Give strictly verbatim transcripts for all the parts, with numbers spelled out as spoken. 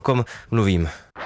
kom mluvím.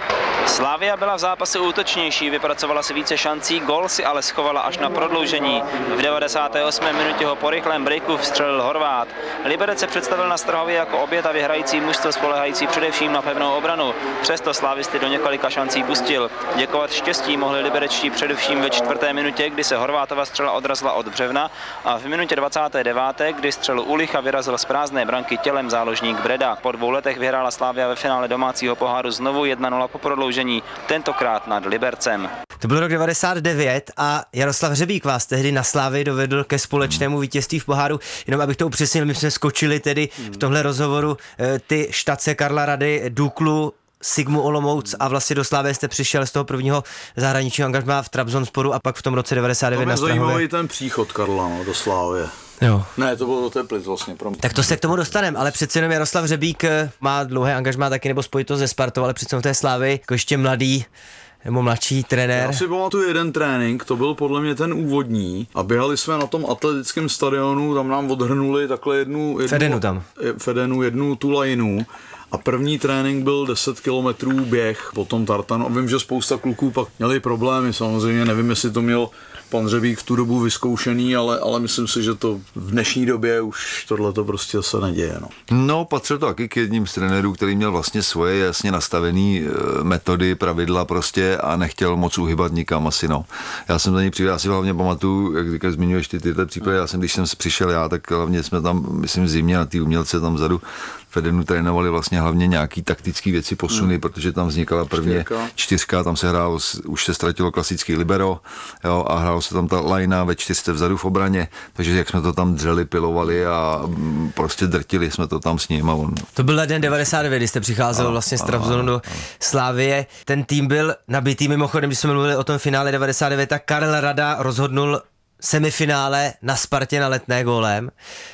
Slavia byla v zápase útočnější, vypracovala si více šancí, gól si ale schovala až na prodloužení. V devadesáté osmé minutě ho po rychlém breaku vstřelil Horvát. Liberec se představil na Strahově jako obětavě hrající mužstvo spolehající především na pevnou obranu. Přesto slavisty do několika šancí pustil. Děkovat štěstí mohli liberečtí především ve čtvrté minutě, kdy se Horvátova střela odrazila od břevna, a v minutě dvacáté deváté kdy střelu Ulicha vyrazil z prázdné branky tělem záložník Breda. Po dvou letech vyhrála Slavia ve finále domácího poháru znovu jedna nula po prodloužení, tentokrát nad Libercem. To byl rok devadesát devět a Jaroslav Hřebík vás tehdy na Slavii dovedl ke společnému vítězství v poháru. Jenom abych to upřesnil, my jsme skočili tedy v tomhle rozhovoru ty štace Karla Rady, Duklu, Sigmu Olomouc a vlastně do Slavie jste přišel z toho prvního zahraničního angažmá v Trabzonsporu a pak v tom roce devadesát devět na Strahově. Zajímavý ten příchod Karla no, do Slavie. Jo. Ne, to bylo do Teplic vlastně. Pro mě. Tak to se k tomu dostaneme, ale přece jenom Jaroslav Hřebík má dlouhé angažmá taky nebo spojitost se Spartou, ale přece jenom té Slavii jako ještě mladý nebo mladší trenér. Já si pamatuju jeden trénink, to byl podle mě ten úvodní a běhali jsme na tom atletickém stadionu, tam nám odhrnuli takhle jednu, jednu Fedenu tam. Fedenu, jednu tu lajinu. A první trénink byl deset kilometrů běh po tom tartanu. A vím, že spousta kluků pak měli problémy, samozřejmě nevím, jestli to měl pan Hřebík v tu dobu vyzkoušený, ale, ale myslím si, že to v dnešní době už tohle to prostě se neděje. No, no patřil to taky k jedním z trenérů, který měl vlastně svoje jasně nastavené metody, pravidla prostě a nechtěl moc uhybat nikam asi, no. Já jsem za něj přišel, já si hlavně pamatuju, jak říkáš, zmiňuješ ty tyhle příklady, já jsem, když jsem přišel já, tak hlavně jsme tam, myslím v zimě na ty umělce tam vzadu Fedenu trénovali vlastně hlavně nějaký taktický věci, posuny, hmm. protože tam vznikala prvně čtyřka. čtyřka, tam se hrálo, už se ztratilo klasický libero, jo, a hrálo se tam ta lajna ve čtyřce vzadu v obraně, takže jak jsme to tam dřeli, pilovali a prostě drtili jsme to tam s ním. A on... To byl leden devadesát devět, kdy jste přicházel a, vlastně z Trabzonu do Slavie. Ten tým byl nabitý, mimochodem, když jsme mluvili o tom finále devadesát devět, tak Karel Rada rozhodnul semifinále na Spartě na Letné gólem.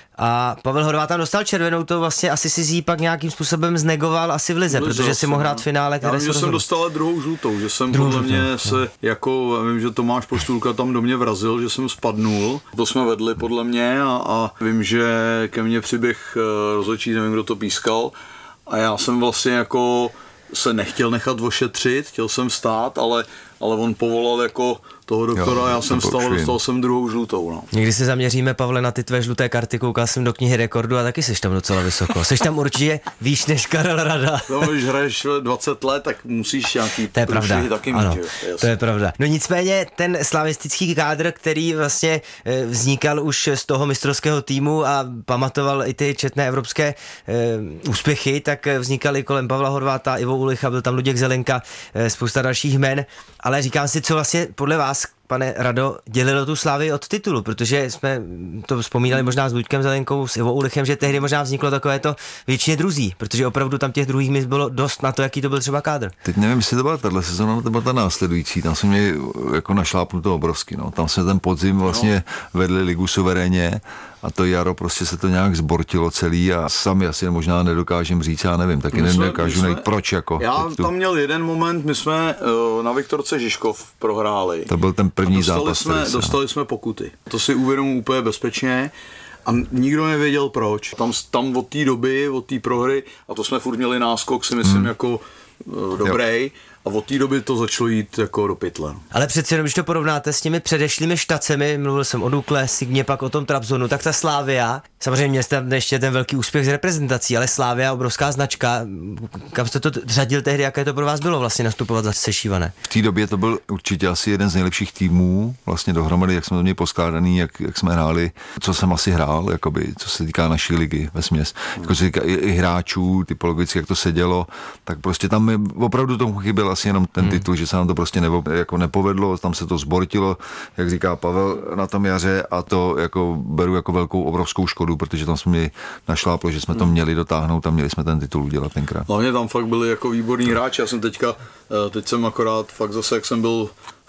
A Pavel Horvát tam dostal červenou, to vlastně asi si jí pak nějakým způsobem znegoval asi v lize, v lize protože si mohl hrát v finále, které se rozhodl. Já vím, že jsem dostal druhou žlutou, že jsem druhou podle mě žlutou, se no. jako, vím, že Tomáš Postůlka tam do mě vrazil, že jsem spadnul, to jsme vedli podle mě a, a vím, že ke mně přiběh rozhodčí, nevím, kdo to pískal a já jsem vlastně jako se nechtěl nechat ošetřit, chtěl jsem vstát, ale, ale on povolal jako toho doktora, jo, já jsem vstal, dostal jsem druhou žlutou. No. Někdy se zaměříme, Pavle, na ty tvé žluté karty, koukal jsem do knihy rekordu a taky jsi tam docela vysoko. Jsi tam určitě výš než Karel Rada. No, když hraješ dvacet let, tak musíš nějaký to je pravda. taky ano, mít. Že? To je pravda. No nicméně ten slavistický kádr, který vlastně vznikal už z toho mistrovského týmu a pamatoval i ty četné evropské e, úspěchy, tak vznikaly kolem Pavla Horváta, Ivo Ulicha, byl tam Luděk Zelenka, e, spousta dalších jmen, ale říkám si, co vlastně podle vás, pane Rado, dělilo tu Slavii od titulu, protože jsme to vzpomínali možná s Luďkem Zelenkou, s Ivo Ulichem, že tehdy možná vzniklo takové to většině druzí, protože opravdu tam těch druhých míst bylo dost na to, jaký to byl třeba kádr. Teď nevím, jestli to byla tahle sezóna, nebo to byla ta následující, tam jsme měli jako našlápnuto obrovsky, no. Tam jsme ten podzim vlastně no. vedli ligu suverénně a to jaro prostě se to nějak zbortilo celý a sami asi možná nedokážem říct, já nevím, taky my nedokážu jsme, najít proč jako. Já tam měl jeden moment, my jsme uh, na Viktorce Žižkov prohráli. To byl ten první dostali zápas. Jsme, dostali jsme pokuty. To si uvědomuji úplně bezpečně a nikdo nevěděl proč. Tam, tam od té doby, od té prohry, a to jsme furt měli náskok, si myslím, hmm. jako uh, dobrý. Jo. A od té doby to začalo jít jako do pytle. Ale přeci jenom, když to porovnáte s těmi předešlými štacemi, mluvil jsem o Dukle, Sigmě, pak o tom Trabzonu, tak ta Slavia, samozřejmě měl jste ještě ten velký úspěch z reprezentací, ale Slavia, obrovská značka, kam jste to řadil tehdy, jaké to pro vás bylo vlastně nastupovat za Sešívané? V té době to byl určitě asi jeden z nejlepších týmů, vlastně dohromady, jak jsme to měli poskládaný, jak, jak jsme hráli, co jsem asi hrál, jakoby, co se týká naší ligy vesměs. Hmm. Jako se týká i, i hráčů, typologicky, jak to sedělo, tak prostě tam mi opravdu tomu chyběl asi jenom ten titul, hmm. že se nám to prostě nebo, jako nepovedlo, tam se to zbortilo, jak říká Pavel na tom jaře a to jako beru jako velkou obrovskou škodu, protože tam jsme měli našláplo, že jsme to měli dotáhnout a měli jsme ten titul udělat tenkrát. Hlavně tam fakt byli jako výborní hráči, já jsem teďka, teď jsem akorát fakt zase, jak jsem byl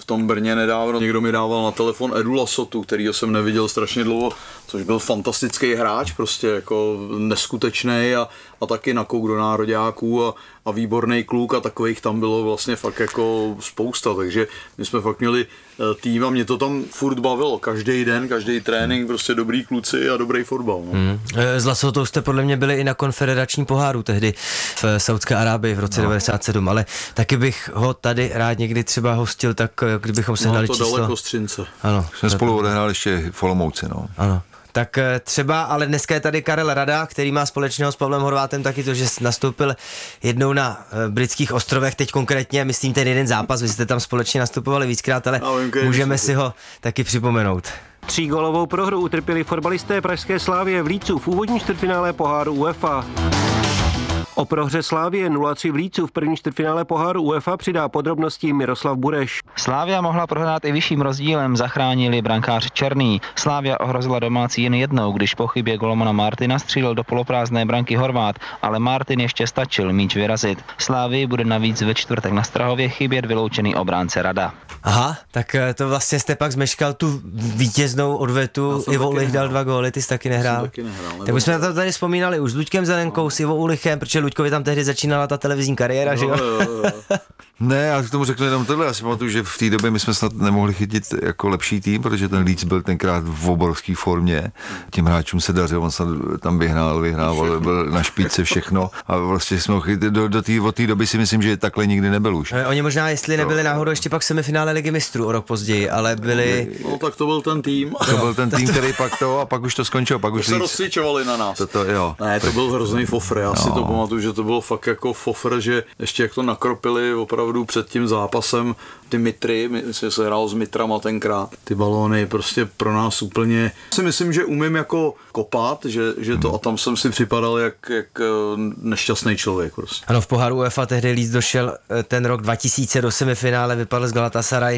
v tom Brně nedávno. Někdo mi dával na telefon Edu Lasotu, kterýho jsem neviděl strašně dlouho, což byl fantastický hráč, prostě jako neskutečný a, a taky nakouk do nároďáků a, a výborný kluk a takových tam bylo vlastně fakt jako spousta, takže my jsme fakt měli tým a mě to tam furt bavilo. Každý den, každý trénink, prostě dobrý kluci a dobrý fotbal. No. Hmm. S Lasotou jste podle mě byli i na konfederační poháru tehdy v Saudské Arábii v roce no. devadesát sedm, ale taky bych ho tady rád někdy třeba hostil, tak kdybychom se hnali no, to číslo. daleko Střince. Ano. Jsme spolu odehráli ještě v Olomouci, no. Ano. Tak třeba, ale dneska je tady Karel Rada, který má společného s Pavlem Horvátem taky to, že nastoupil jednou na britských ostrovech, teď konkrétně, myslím ten jeden zápas, vy jste tam společně nastupovali víckrát, ale můžeme si ho taky připomenout. Třígólovou prohru utrpěli fotbalisté pražské Slávie v Lícu v úvodním čtvrtfinále poháru UEFA. O prohře Slávie nula tři v Lícu v prvním čtvrtfinále poháru UEFA přidá podrobnosti Miroslav Bureš. Slávia mohla prohrát i vyšším rozdílem, zachránili brankář Černý. Slávia ohrozila domácí jen jednou, když po chybě golmana Martina střílel do poloprázdné branky Horvát, ale Martin ještě stačil míč vyrazit. Slávii bude navíc ve čtvrtek na Strahově chybět vyloučený obránce Rada. Aha, tak to vlastně jste pak zmeškal tu vítěznou odvetu. Ivo Ulich dal dva góly, ty jsi taky nehrál. Taky nehrál tak my jsme to tady vzpomínali už s Luďkem Zelenkou, s Ivo Ulichem, protože Luďkovi tam tehdy začínala ta televizní kariéra, no, že jo? jo, jo. Ne, já k tomu řeknu jenom tohle. Já si pamatuju, že v té době my jsme snad nemohli chytit jako lepší tým, protože ten Leeds byl tenkrát v obrovské formě. Těm hráčům se dařilo, on se tam vyhrál, vyhrával, byl na špičce všechno. A vlastně jsme ho chytili do, do té, od té doby si myslím, že takhle nikdy nebyl už. Oni možná, jestli nebyli náhodou ještě pak v semifinále Ligy mistrů o rok později, ale byli... No tak to byl ten tým. To byl ten tým, který pak to, a pak už to skončilo. Pak už se rozcvičovali na nás. To, to, jo. Ne, to byl hrozný fofr. Já no. si to pamatuju, že to bylo fakt jako fofr, že ještě jak to nakropili opravdu před tím zápasem ty mitry, my jsme se hrálo s mitrama tenkrát, ty balóny prostě pro nás úplně, si myslím, že umím jako kopat, že, že to a tam jsem si připadal jak, jak nešťastný člověk prostě. Ano, v poháru UEFA tehdy Leeds došel ten rok dva tisíce do semifinále, vypadl z Galatasaray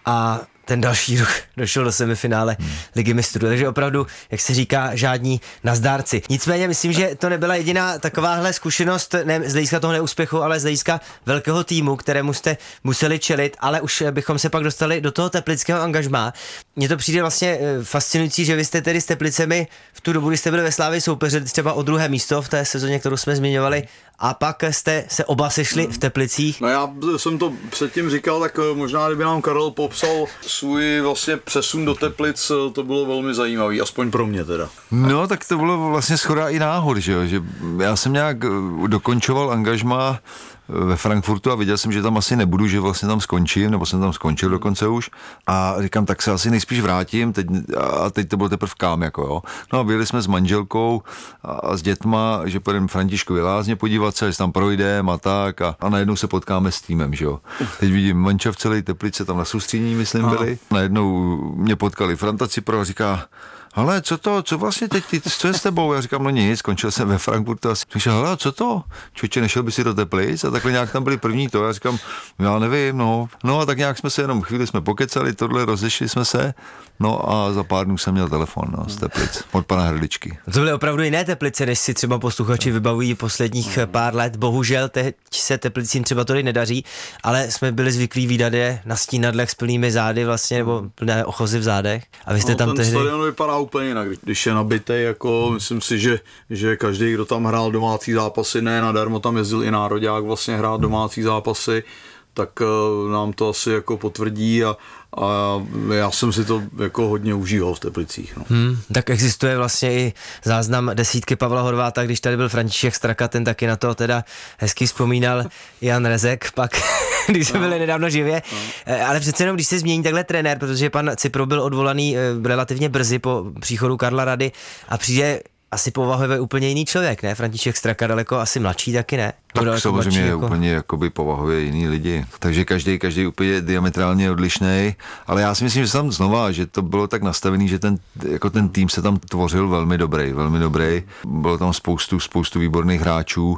a ten další rok došel do semifinále hmm. Ligy mistrů. Takže opravdu, jak se říká, žádní nazdárci. Nicméně myslím, že to nebyla jediná takováhle zkušenost, ne z hlediska toho neúspěchu, ale z hlediska velkého týmu, kterému jste museli čelit, ale už bychom se pak dostali do toho teplického angažmá. Mně to přijde vlastně fascinující, že vy jste tedy s Teplicemi v tu dobu, kdy jste byli ve Slávii soupeřili třeba o druhé místo v té sezóně, kterou jsme zmiňovali, a pak jste se oba sešli v Teplicích. No já jsem to předtím říkal, tak možná kdyby nám Karel popsal svůj vlastně přesun do Teplic, to bylo velmi zajímavý, aspoň pro mě teda. No tak to bylo vlastně shoda i náhod, že jo, že já jsem nějak dokončoval angažmá ve Frankfurtu a viděl jsem, že tam asi nebudu, že vlastně tam skončím, nebo jsem tam skončil dokonce už a říkám, tak se asi nejspíš vrátím teď, a teď to bylo teprve kam, jako jo. No a byli jsme s manželkou a, a s dětma, že pojedeme Františkově Lázně podívat se, že tam projdeme a tak a, a najednou se potkáme s týmem, že jo. Teď vidím mančav celý Teplice, tam na soustředění, myslím, Aha. byli. Najednou mě potkali Franta Cipro a říká, ale co to, co vlastně teď, ty, co je s tebou? Já říkám, no nic, skončil jsem ve Frankfurtu a říkal, hele, co to? Čoče, nešel by si do Teplic? A takhle nějak tam byli první to. Já říkám, já nevím, no. No a tak nějak jsme se jenom chvíli jsme pokecali, tohle, rozešli jsme se. No a za pár dnů jsem měl telefon, no, z Teplic, od pana Hrdličky. To byly opravdu jiné Teplice, než si třeba posluchači vybavují posledních pár let. Bohužel teď se Teplicím třeba to nedaří, ale jsme byli zvyklí výdat je na stínadlech s plnými zády vlastně, nebo plné ochozy v zádech. A vy jste no, tam ten tehdy... stadion vypadá úplně jinak, když je nabitej, jako myslím si, že, že každý, kdo tam hrál domácí zápasy, ne nadarmo tam jezdil i nároďák vlastně hrát domácí zápasy, tak uh, nám to asi jako potvrdí a, a já jsem si to jako hodně užíval v Teplicích. No. Hmm, tak existuje vlastně i záznam desítky Pavla Horváta, když tady byl František Straka, ten taky na to teda hezky vzpomínal Jan Rezek, pak když jsme no. byli nedávno živě, no. ale přece jenom, když se změní takhle trenér, protože pan Cipro byl odvolaný relativně brzy po příchodu Karla Rady a přijde asi povahově úplně jiný člověk, ne? František Straka daleko asi mladší taky, ne? Tak samozřejmě jako... úplně jakoby povahově jiný lidi. Takže každý, každý úplně diametrálně odlišný. Ale já si myslím, že tam znova, že to bylo tak nastavený, že ten, jako ten tým se tam tvořil velmi dobrý, velmi dobrý. Bylo tam spoustu, spoustu výborných hráčů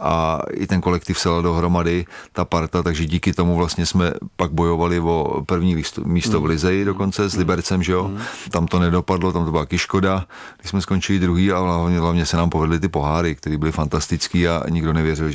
a i ten kolektiv se dal dohromady, ta parta, takže díky tomu vlastně jsme pak bojovali o první listu, místo v Lize dokonce s Libercem, že jo. Tam to nedopadlo, tam to byla škoda, když jsme skončili druhý a hlavně, hlavně se nám povedly ty poháry, které byly fantastický a nikdo nevěřil, že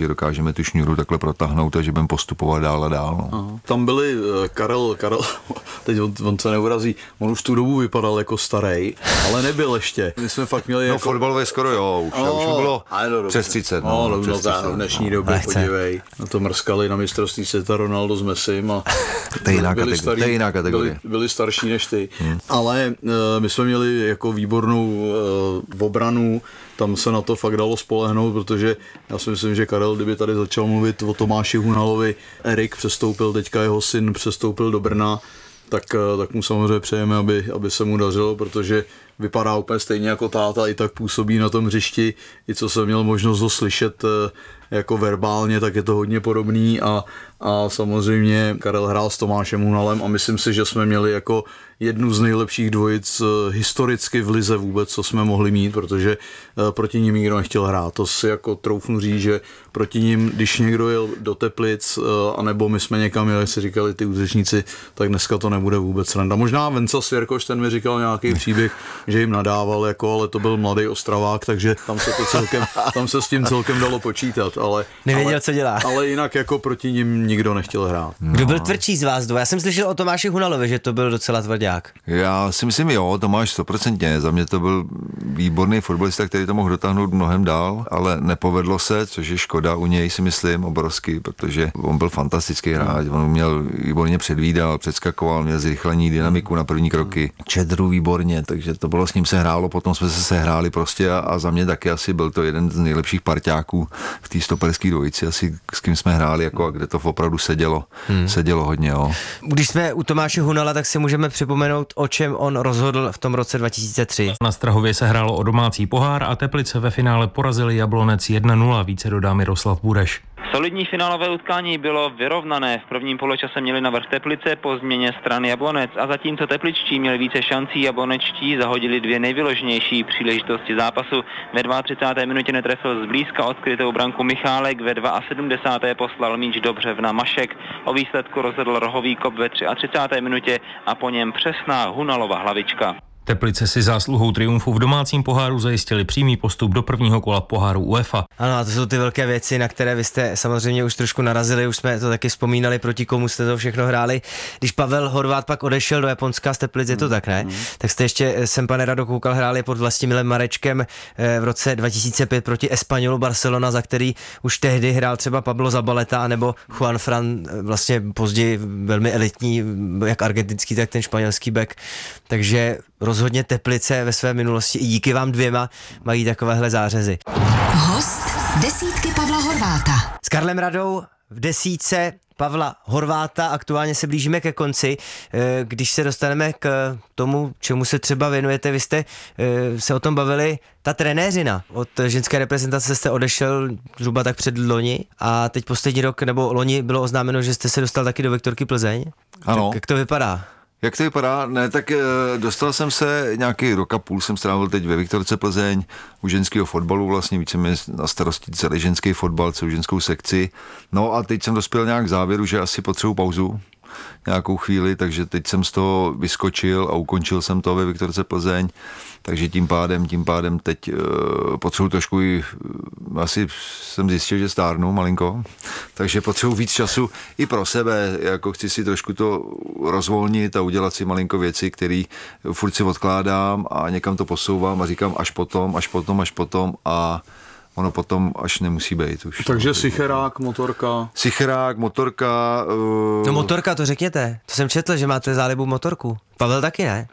že dokážeme tu šňůru takhle protáhnout a že budeme postupovat dál a dál. No. Tam byli uh, Karel, Karel, teď on, on se neurazí, on už tu dobu vypadal jako starý, ale nebyl ještě. My jsme fakt měli no jako... fotbalové skoro jo, už, oh, už bylo no, přes třicet. No, no, přes no, třicet. V dnešní době, podívej, na to mrskali na mistrovství světa Ronaldo s Messim a to je jiná byli, kategorie, starý, to je jiná kategorie. Byli, byli starší než ty. Hmm. Ale uh, my jsme měli jako výbornou uh, obranu, tam se na to fakt dalo spolehnout, protože já si myslím, že Karel, kdyby tady začal mluvit o Tomáši Hunalovi, Erik přestoupil, teďka jeho syn přestoupil do Brna, tak, tak mu samozřejmě přejeme, aby, aby se mu dařilo, protože vypadá úplně stejně jako táta, i tak působí na tom hřišti, i co jsem měl možnost ho slyšet jako verbálně, tak je to hodně podobný a, a samozřejmě Karel hrál s Tomášem Hunalem a myslím si, že jsme měli jako jednu z nejlepších dvojic historicky v lize vůbec, co jsme mohli mít, protože proti nim nikdo nechtěl hrát. To si jako troufnu říct, že proti nim, když někdo jel do Teplic, anebo my jsme někam jeli, si říkali ty útočníci, tak dneska to nebude vůbec sranda. Možná Venca Svěrkoš, ten mi říkal nějaký příběh, že jim nadával, jako, ale to byl mladý Ostravák, takže tam se, to celkem, tam se s tím celkem dalo počítat. Ale, Nevěděl, ale, co dělá. Ale jinak jako proti nim nikdo nechtěl hrát. Kdo byl tvrdší z vás dvou? Já jsem slyšel o Tomáši Hunalovi, že to byl docela tvrdák. Já si myslím, jo, Tomáš stoprocentně. Za mě to byl výborný fotbalista, který to mohl dotáhnout mnohem dál, ale nepovedlo se, což je škoda u něj, si myslím, obrovský, protože on byl fantastický hráč, on měl výborně předvídal, předskakoval, měl zrychlení, dynamiku na první kroky, čedru výborně, takže to bylo s ním se hrálo, potom jsme se sehráli prostě a, a za mě taky asi byl to jeden z nejlepších parťáků v té stoperské dvojici, asi s kým jsme hráli, jako a kde to opravdu sedělo, hmm. sedělo hodně, jo. Když jsme u Tomáše Hunala, tak si můžeme připomenout, o čem on rozhodl v tom roce dva tisíce tři. Na Strahově se hrálo o domácí pohár a Teplice ve finále porazili Jablonec jedna nula, více dodá Miroslav Bureš. Solidní finálové utkání bylo vyrovnané. V prvním poločase měli navrch Teplice po změně strany Jablonec a zatímco tepličtí měli více šancí, jablonečtí zahodili dvě nejvyloženější příležitosti zápasu. Ve třicáté druhé minutě netrefil zblízka odkrytou branku Michálek, ve sedmdesáté druhé poslal míč do břevna Mašek. O výsledku rozhodl rohový kop ve třicáté třetí minutě a po něm přesná Hunalova hlavička. Teplice si zásluhou triumfu v domácím poháru zajistili přímý postup do prvního kola poháru UEFA. Ano, a to jsou ty velké věci, na které vy jste samozřejmě už trošku narazili, už jsme to taky vzpomínali, proti komu jste to všechno hráli. Když Pavel Horváth pak odešel do Japonska z Teplic, je to tak, ne? Mm. Tak jste ještě, jsem pane Rado koukal, hráli pod Vlastimilem Marečkem v roce dva tisíce pět proti Espanyolu Barcelona, za který už tehdy hrál třeba Pablo Zabaleta nebo Juan Fran, vlastně později velmi elitní, jak argentinský, tak ten španělský back. Takže rozhodně Teplice ve své minulosti i díky vám dvěma mají takovéhle zářezy. Host desítky Pavla Horváta. S Karlem Radou v desítce Pavla Horváta aktuálně se blížíme ke konci. Když se dostaneme k tomu, čemu se třeba věnujete, vy jste se o tom bavili, ta trenéřina. Od ženské reprezentace jste odešel zhruba tak před loni a teď poslední rok, nebo loni bylo oznámeno, že jste se dostal taky do Viktorky Plzeň. Ano. Tak jak to vypadá? Jak to vypadá? Ne, tak e, dostal jsem se nějaký rok a půl, jsem strávil teď ve Viktorce Plzeň u ženského fotbalu, vlastně více mě na starosti celý ženský fotbal, celou ženskou sekci. No a teď jsem dospěl nějak k závěru, že asi potřebuji pauzu nějakou chvíli, takže teď jsem z toho vyskočil a ukončil jsem to ve Viktorce Plzeň, takže tím pádem, tím pádem teď uh, potřebuji trošku i, uh, asi jsem zjistil, že stárnu malinko, takže potřebuji víc času i pro sebe, jako chci si trošku to rozvolnit a udělat si malinko věci, které furt si odkládám a někam to posouvám a říkám až potom, až potom, až potom a ono potom až nemusí být už. Takže sicherák, motorka. Sicherák, motorka. Uh... No motorka, to řekněte. To jsem četl, že máte zálibu motorku. Pavel taky, ne?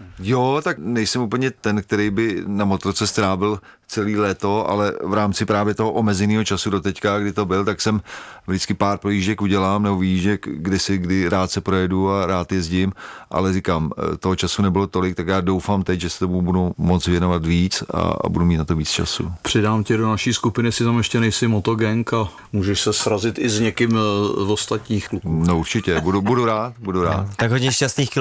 Jo, tak nejsem úplně ten, který by na motorce strávil celý léto, ale v rámci právě toho omezeného času do teďka, kdy to byl, tak jsem vždycky pár projížděk udělám, nebo výjížděk, kdy si, kdy rád se projedu a rád jezdím, ale říkám, toho času nebylo tolik, tak já doufám teď, že se tomu budu moc věnovat víc a, a budu mít na to víc času. Přidám tě do naší skupiny, si tam ještě nejsi motogang a můžeš se srazit i s někým z ostatních kluků. No určitě, budu, budu rád, budu rád. Tak hodně šťastných kilometrů přeji.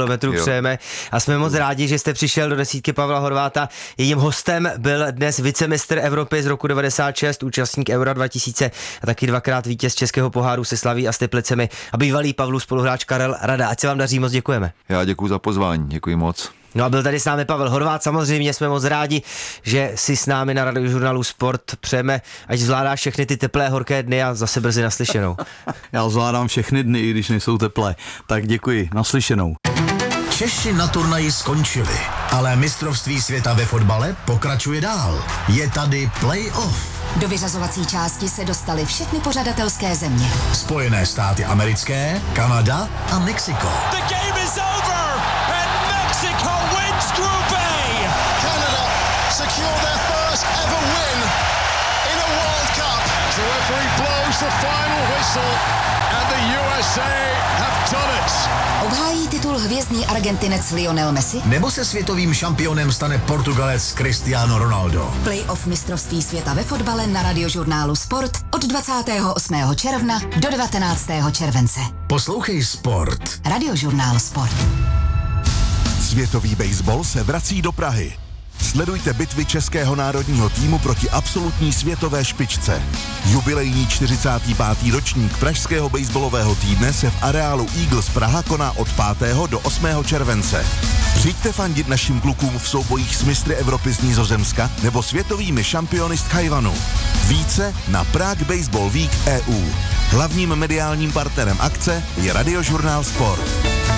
přejeme a jsme moc rádi, že jste přišel do desítky Pavla Horváta. Jejím hostem byl dnes vicemistr Evropy z roku devadesát šest, účastník Eura dva tisíce a taky dvakrát vítěz Českého poháru se Slaví a s Teplicemi a bývalý Pavlův spoluhráč Karel Rada. Ať se vám daří, moc děkujeme. Já děkuji za pozvání, děkuji moc. No a byl tady s námi Pavel Horvát, samozřejmě jsme moc rádi, že si s námi na Radiožurnálu Sport. Přejeme, ať zvládáš všechny ty teplé, horké dny a zase brzy naslyšenou. Já zvládám všechny dny, i když nejsou teplé. Tak děkuji, naslyšenou. Češi na turnaji skončili, ale mistrovství světa ve fotbale pokračuje dál. Je tady play-off. Do vyřazovací části se dostaly všechny pořadatelské země. Spojené státy americké, Kanada a Mexiko. The game is over and Mexico wins Group A. Canada secure their first ever win in a World Cup. The referee blows the final whistle and the U S A have done it. Obhájí titul hvězdný Argentinec Lionel Messi? Nebo se světovým šampionem stane Portugalec Cristiano Ronaldo? Playoff mistrovství světa ve fotbale na Radiožurnálu Sport od dvacátého osmého června do devatenáctého července. Poslouchej Sport. Radiožurnál Sport. Světový baseball se vrací do Prahy. Sledujte bitvy českého národního týmu proti absolutní světové špičce. Jubilejní čtyřicátý pátý ročník pražského baseballového týdne se v areálu Eagles Praha koná od pátého do osmého července. Přijďte fandit našim klukům v soubojích s mistry Evropy z Nizozemska nebo světovými šampiony z Tchajwanu. Více na Prague Baseball Week E U. Hlavním mediálním partnerem akce je Radiožurnál Sport.